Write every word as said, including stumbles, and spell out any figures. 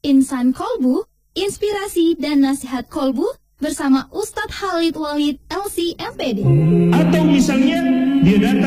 Insan Kolbu, Inspirasi dan Nasihat Kolbu bersama Ustadz Khalid Walid L C M P D. Atau misalnya dia datang